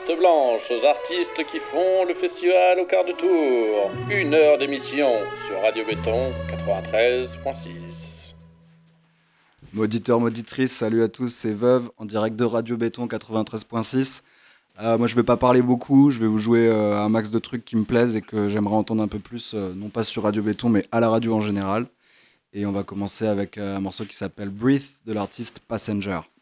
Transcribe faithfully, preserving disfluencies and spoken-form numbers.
carte blanche aux artistes qui font le festival au quart de tour. Une heure d'émission sur Radio Béton quatre-vingt-treize virgule six. Mauditeurs, mauditrices, salut à tous, c'est Veuve, en direct de Radio Béton quatre-vingt-treize virgule six. Euh, moi je vais pas parler beaucoup, je vais vous jouer euh, un max de trucs qui me plaisent et que j'aimerais entendre un peu plus, euh, non pas sur Radio Béton mais à la radio en général. Et on va commencer avec euh, un morceau qui s'appelle Breathe de l'artiste Passenger.